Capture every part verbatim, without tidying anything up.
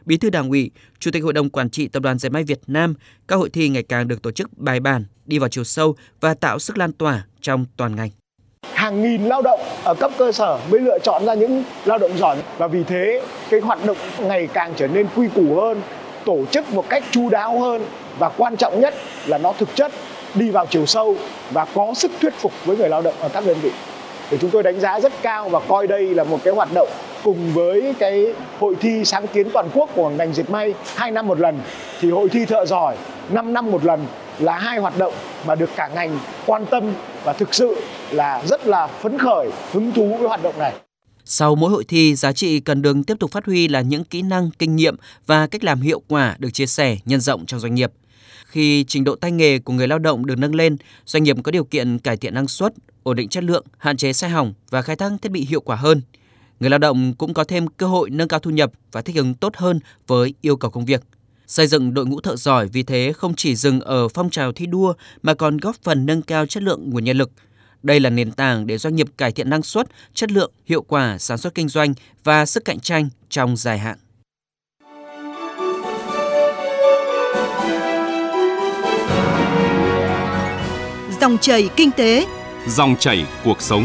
Bí thư Đảng ủy, Chủ tịch Hội đồng Quản trị Tập đoàn Dệt may Việt Nam, các hội thi ngày càng được tổ chức bài bản, đi vào chiều sâu và tạo sức lan tỏa trong toàn ngành. Hàng nghìn lao động ở cấp cơ sở mới lựa chọn ra những lao động giỏi, và vì thế cái hoạt động ngày càng trở nên quy củ hơn, tổ chức một cách chu đáo hơn, và quan trọng nhất là nó thực chất, đi vào chiều sâu và có sức thuyết phục với người lao động ở các đơn vị. Thì chúng tôi đánh giá rất cao và coi đây là một cái hoạt động cùng với cái hội thi sáng kiến toàn quốc của ngành dệt may hai năm một lần, thì hội thi thợ giỏi năm năm một lần, là hai hoạt động mà được cả ngành quan tâm và thực sự là rất là phấn khởi, hứng thú với hoạt động này. Sau mỗi hội thi, giá trị cần được tiếp tục phát huy là những kỹ năng, kinh nghiệm và cách làm hiệu quả được chia sẻ, nhân rộng trong doanh nghiệp. Khi trình độ tay nghề của người lao động được nâng lên, doanh nghiệp có điều kiện cải thiện năng suất, ổn định chất lượng, hạn chế sai hỏng và khai thác thiết bị hiệu quả hơn. Người lao động cũng có thêm cơ hội nâng cao thu nhập và thích ứng tốt hơn với yêu cầu công việc. Xây dựng đội ngũ thợ giỏi vì thế không chỉ dừng ở phong trào thi đua mà còn góp phần nâng cao chất lượng nguồn nhân lực. Đây là nền tảng để doanh nghiệp cải thiện năng suất, chất lượng, hiệu quả sản xuất kinh doanh và sức cạnh tranh trong dài hạn. Dòng chảy kinh tế, dòng chảy cuộc sống.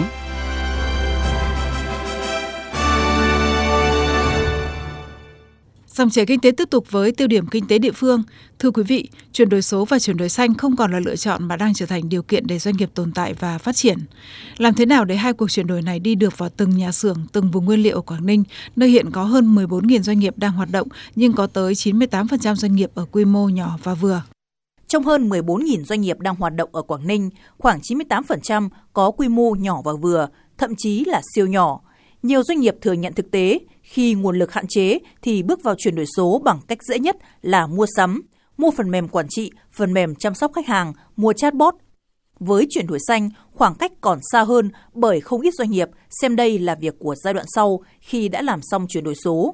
Dòng chảy kinh tế tiếp tục với tiêu điểm kinh tế địa phương. Thưa quý vị, chuyển đổi số và chuyển đổi xanh không còn là lựa chọn mà đang trở thành điều kiện để doanh nghiệp tồn tại và phát triển. Làm thế nào để hai cuộc chuyển đổi này đi được vào từng nhà xưởng, từng vùng nguyên liệu ở Quảng Ninh, nơi hiện có hơn mười bốn nghìn doanh nghiệp đang hoạt động nhưng có tới chín mươi tám phần trăm doanh nghiệp ở quy mô nhỏ và vừa. Trong hơn mười bốn nghìn doanh nghiệp đang hoạt động ở Quảng Ninh, khoảng chín mươi tám phần trăm có quy mô nhỏ và vừa, thậm chí là siêu nhỏ. Nhiều doanh nghiệp thừa nhận thực tế, khi nguồn lực hạn chế thì bước vào chuyển đổi số bằng cách dễ nhất là mua sắm, mua phần mềm quản trị, phần mềm chăm sóc khách hàng, mua chatbot. Với chuyển đổi xanh, khoảng cách còn xa hơn bởi không ít doanh nghiệp xem đây là việc của giai đoạn sau khi đã làm xong chuyển đổi số.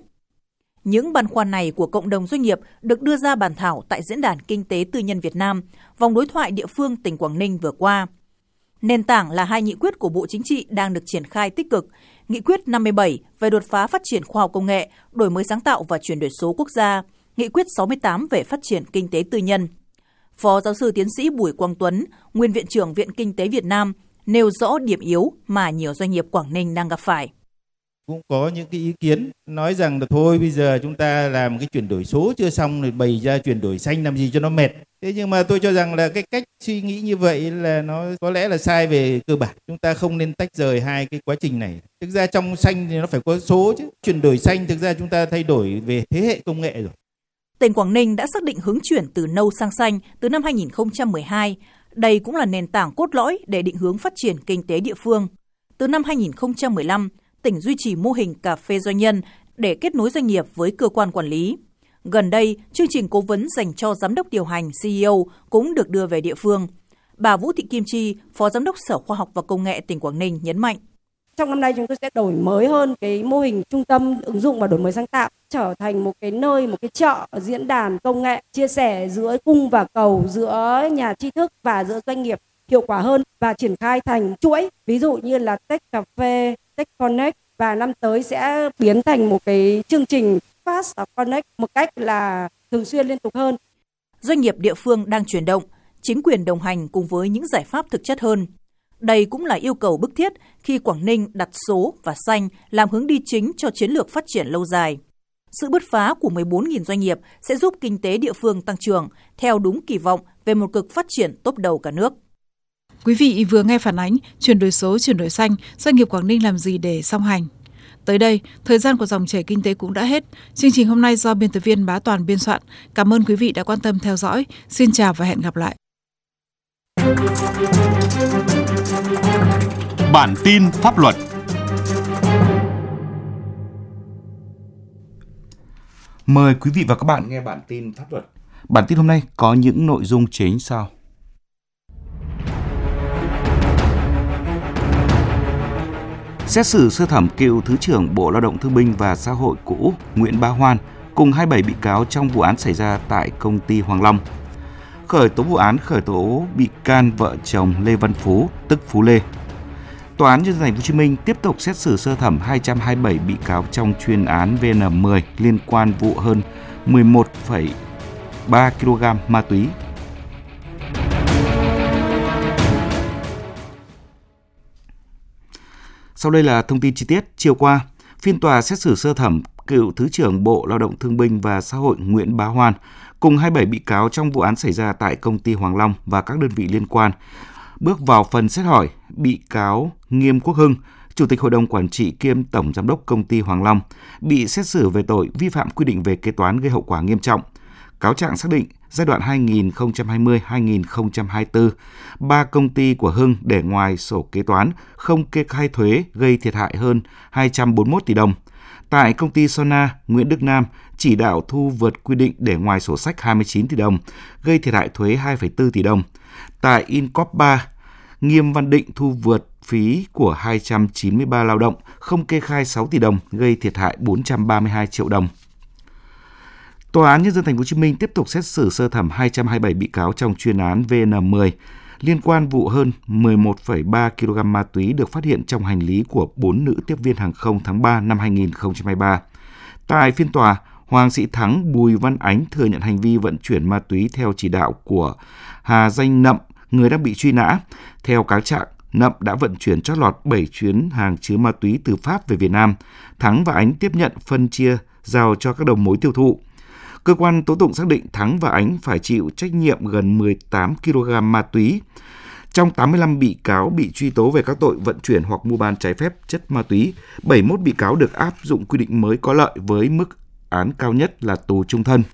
Những băn khoăn này của cộng đồng doanh nghiệp được đưa ra bàn thảo tại Diễn đàn Kinh tế Tư nhân Việt Nam, vòng đối thoại địa phương tỉnh Quảng Ninh vừa qua. Nền tảng là hai nghị quyết của Bộ Chính trị đang được triển khai tích cực, Nghị quyết năm mươi bảy về đột phá phát triển khoa học công nghệ, đổi mới sáng tạo và chuyển đổi số quốc gia, Nghị quyết sáu mươi tám về phát triển kinh tế tư nhân. Phó giáo sư tiến sĩ Bùi Quang Tuấn, nguyên Viện trưởng Viện Kinh tế Việt Nam, nêu rõ điểm yếu mà nhiều doanh nghiệp Quảng Ninh đang gặp phải. Cũng có những cái ý kiến nói rằng là thôi bây giờ chúng ta làm cái chuyển đổi số chưa xong rồi bày ra chuyển đổi xanh làm gì cho nó mệt. Thế nhưng mà tôi cho rằng là cái cách suy nghĩ như vậy là nó có lẽ là sai về cơ bản. Chúng ta không nên tách rời hai cái quá trình này. Thực ra trong xanh thì nó phải có số chứ. Chuyển đổi xanh thực ra chúng ta thay đổi về thế hệ công nghệ rồi. Tỉnh Quảng Ninh đã xác định hướng chuyển từ nâu sang xanh từ năm hai nghìn không trăm mười hai. Đây cũng là nền tảng cốt lõi để định hướng phát triển kinh tế địa phương. Từ năm hai nghìn không trăm mười lăm, tỉnh duy trì mô hình cà phê doanh nhân để kết nối doanh nghiệp với cơ quan quản lý. Gần đây, chương trình cố vấn dành cho giám đốc điều hành xê e ô cũng được đưa về địa phương. Bà Vũ Thị Kim Chi, Phó Giám đốc Sở Khoa học và Công nghệ tỉnh Quảng Ninh nhấn mạnh. Trong năm nay chúng tôi sẽ đổi mới hơn cái mô hình trung tâm ứng dụng và đổi mới sáng tạo, trở thành một cái nơi, một cái chợ, diễn đàn công nghệ, chia sẻ giữa cung và cầu, giữa nhà tri thức và giữa doanh nghiệp hiệu quả hơn và triển khai thành chuỗi, ví dụ như là Tech Cà phê, Tech Connect, và năm tới sẽ biến thành một cái chương trình Fast Connect một cách là thường xuyên liên tục hơn. Doanh nghiệp địa phương đang chuyển động, chính quyền đồng hành cùng với những giải pháp thực chất hơn. Đây cũng là yêu cầu bức thiết khi Quảng Ninh đặt số và xanh làm hướng đi chính cho chiến lược phát triển lâu dài. Sự bứt phá của mười bốn nghìn doanh nghiệp sẽ giúp kinh tế địa phương tăng trưởng theo đúng kỳ vọng về một cực phát triển top đầu cả nước. Quý vị vừa nghe phản ánh chuyển đổi số, chuyển đổi xanh, doanh nghiệp Quảng Ninh làm gì để song hành. Tới đây, thời gian của dòng chảy kinh tế cũng đã hết. Chương trình hôm nay do biên tập viên Bá Toàn biên soạn. Cảm ơn quý vị đã quan tâm theo dõi. Xin chào và hẹn gặp lại. Bản tin pháp luật. Mời quý vị và các bạn nghe bản tin pháp luật. Bản tin hôm nay có những nội dung chính sau. Xét xử sơ thẩm cựu Thứ trưởng Bộ Lao động Thương binh và Xã hội cũ Nguyễn Bá Hoan cùng hai mươi bảy bị cáo trong vụ án xảy ra tại công ty Hoàng Long. Khởi tố vụ án khởi tố bị can vợ chồng Lê Văn Phú, tức Phú Lê. Tòa án Nhân dân Thành phố Hồ Chí Minh tiếp tục xét xử sơ thẩm hai trăm hai mươi bảy bị cáo trong chuyên án V N mười liên quan vụ hơn mười một phẩy ba ki lô gam ma túy. Sau đây là thông tin chi tiết. Chiều qua, phiên tòa xét xử sơ thẩm cựu Thứ trưởng Bộ Lao động Thương binh và Xã hội Nguyễn Bá Hoan cùng hai mươi bảy bị cáo trong vụ án xảy ra tại công ty Hoàng Long và các đơn vị liên quan. Bước vào phần xét hỏi, bị cáo Nghiêm Quốc Hưng, Chủ tịch Hội đồng Quản trị kiêm Tổng Giám đốc Công ty Hoàng Long, bị xét xử về tội vi phạm quy định về kế toán gây hậu quả nghiêm trọng. Cáo trạng xác định, giai đoạn hai nghìn không trăm hai mươi đến hai nghìn không trăm hai mươi tư, ba công ty của Hưng để ngoài sổ kế toán, không kê khai thuế gây thiệt hại hơn hai trăm bốn mươi mốt tỷ đồng. Tại công ty Sona, Nguyễn Đức Nam chỉ đạo thu vượt quy định để ngoài sổ sách hai mươi chín tỷ đồng, gây thiệt hại thuế hai phẩy bốn tỷ đồng. Tại Incorp ba, Nghiêm Văn Định thu vượt phí của hai trăm chín mươi ba lao động, không kê khai sáu tỷ đồng, gây thiệt hại bốn trăm ba mươi hai triệu đồng. Tòa án Nhân dân Thành phố Hồ Chí Minh tiếp tục xét xử sơ thẩm hai trăm hai mươi bảy bị cáo trong chuyên án V N mười liên quan vụ hơn mười một phẩy ba ki lô gam ma túy được phát hiện trong hành lý của bốn nữ tiếp viên hàng không tháng ba năm hai nghìn không trăm hai mươi ba. Tại phiên tòa, Hoàng Sĩ Thắng, Bùi Văn Ánh thừa nhận hành vi vận chuyển ma túy theo chỉ đạo của Hà Danh Nậm, người đang bị truy nã. Theo cáo trạng, Nậm đã vận chuyển chót lọt bảy chuyến hàng chứa ma túy từ Pháp về Việt Nam. Thắng và Ánh tiếp nhận phân chia, giao cho các đầu mối tiêu thụ. Cơ quan tố tụng xác định Thắng và Ánh phải chịu trách nhiệm gần mười tám ki lô gam ma túy. Trong tám mươi lăm bị cáo bị truy tố về các tội vận chuyển hoặc mua bán trái phép chất ma túy, bảy mươi mốt bị cáo được áp dụng quy định mới có lợi với mức án cao nhất là tù chung thân.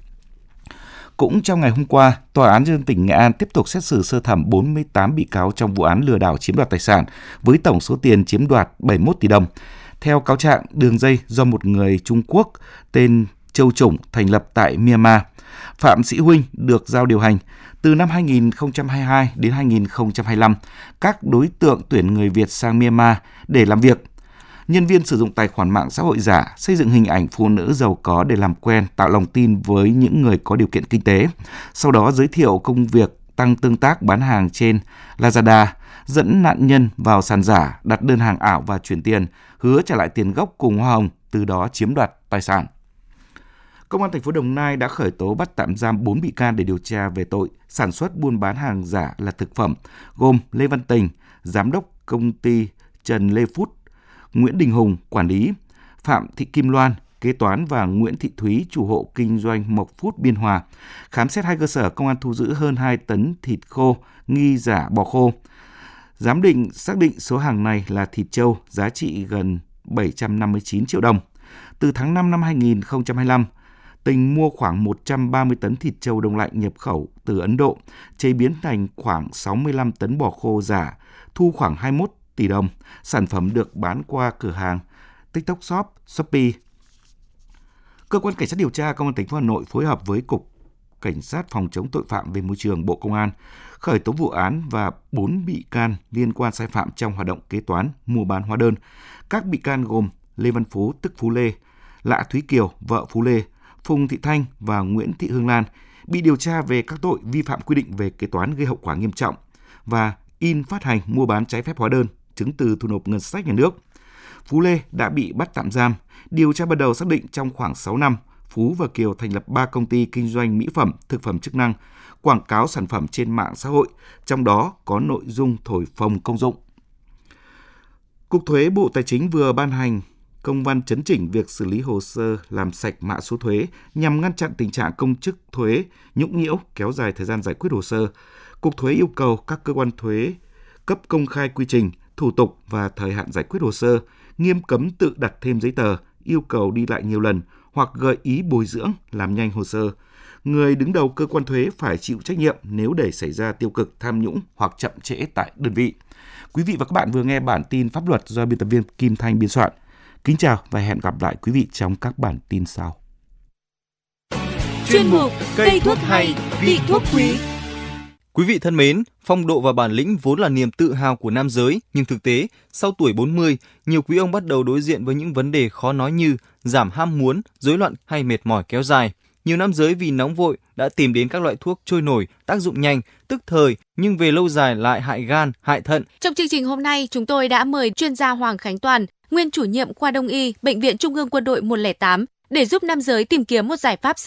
Cũng trong ngày hôm qua, Tòa án Nhân dân tỉnh Nghệ An tiếp tục xét xử sơ thẩm bốn mươi tám bị cáo trong vụ án lừa đảo chiếm đoạt tài sản với tổng số tiền chiếm đoạt bảy mươi mốt tỷ đồng. Theo cáo trạng, đường dây do một người Trung Quốc tên Châu Chủng thành lập tại Myanmar. Phạm Sĩ Huynh được giao điều hành. Từ năm hai nghìn không trăm hai mươi hai đến hai nghìn không trăm hai mươi lăm, các đối tượng tuyển người Việt sang Myanmar để làm việc. Nhân viên sử dụng tài khoản mạng xã hội giả, xây dựng hình ảnh phụ nữ giàu có để làm quen, tạo lòng tin với những người có điều kiện kinh tế. Sau đó giới thiệu công việc tăng tương tác bán hàng trên Lazada, dẫn nạn nhân vào sàn giả, đặt đơn hàng ảo và chuyển tiền, hứa trả lại tiền gốc cùng hoa hồng, từ đó chiếm đoạt tài sản. Công an thành phố Đồng Nai đã khởi tố bắt tạm giam bốn bị can để điều tra về tội sản xuất buôn bán hàng giả là thực phẩm, gồm Lê Văn Tình, giám đốc công ty Trần Lê Food, Nguyễn Đình Hùng, quản lý, Phạm Thị Kim Loan, kế toán và Nguyễn Thị Thúy, chủ hộ kinh doanh Mộc Food Biên Hòa. Khám xét hai cơ sở, công an thu giữ hơn hai tấn thịt khô nghi giả bò khô. Giám định xác định số hàng này là thịt trâu, giá trị gần bảy trăm năm mươi chín triệu đồng. Từ tháng năm năm hai nghìn không trăm hai mươi lăm, Tình mua khoảng một trăm ba mươi tấn thịt trâu đông lạnh nhập khẩu từ Ấn Độ, chế biến thành khoảng sáu mươi lăm tấn bò khô giả, thu khoảng hai mươi mốt tỷ đồng. Sản phẩm được bán qua cửa hàng TikTok Shop, Shopee. Cơ quan Cảnh sát điều tra Công an thành phố Hà Nội phối hợp với Cục Cảnh sát phòng chống tội phạm về môi trường Bộ Công an khởi tố vụ án và bốn bị can liên quan sai phạm trong hoạt động kế toán, mua bán hóa đơn. Các bị can gồm Lê Văn Phú tức Phú Lê, Lạ Thúy Kiều vợ Phú Lê, Phùng Thị Thanh và Nguyễn Thị Hương Lan bị điều tra về các tội vi phạm quy định về kế toán gây hậu quả nghiêm trọng và in phát hành mua bán trái phép hóa đơn, chứng từ thu nộp ngân sách nhà nước. Phú Lê đã bị bắt tạm giam. Điều tra ban đầu xác định trong khoảng sáu năm, Phú và Kiều thành lập ba công ty kinh doanh mỹ phẩm, thực phẩm chức năng, quảng cáo sản phẩm trên mạng xã hội, trong đó có nội dung thổi phồng công dụng. Cục Thuế Bộ Tài chính vừa ban hành công văn chấn chỉnh việc xử lý hồ sơ làm sạch mã số thuế nhằm ngăn chặn tình trạng công chức thuế nhũng nhiễu, kéo dài thời gian giải quyết hồ sơ. Cục Thuế yêu cầu các cơ quan thuế cấp công khai quy trình, thủ tục và thời hạn giải quyết hồ sơ, nghiêm cấm tự đặt thêm giấy tờ, yêu cầu đi lại nhiều lần hoặc gợi ý bồi dưỡng làm nhanh hồ sơ. Người đứng đầu cơ quan thuế phải chịu trách nhiệm nếu để xảy ra tiêu cực, tham nhũng hoặc chậm trễ tại đơn vị. Quý vị và các bạn vừa nghe bản tin pháp luật do biên tập viên Kim Thanh biên soạn. Kính chào và hẹn gặp lại quý vị trong các bản tin sau. Chuyên mục Cây thuốc hay, vị thuốc quý. Quý vị thân mến, phong độ và bản lĩnh vốn là niềm tự hào của nam giới, nhưng thực tế, sau tuổi bốn mươi, nhiều quý ông bắt đầu đối diện với những vấn đề khó nói như giảm ham muốn, rối loạn hay mệt mỏi kéo dài. nhiều nam giới vì nóng vội đã tìm đến các loại thuốc trôi nổi, tác dụng nhanh, tức thời nhưng về lâu dài lại hại gan, hại thận. Trong chương trình hôm nay, chúng tôi đã mời chuyên gia Hoàng Khánh Toàn, nguyên chủ nhiệm khoa Đông y, Bệnh viện Trung ương Quân đội một không tám để giúp nam giới tìm kiếm một giải pháp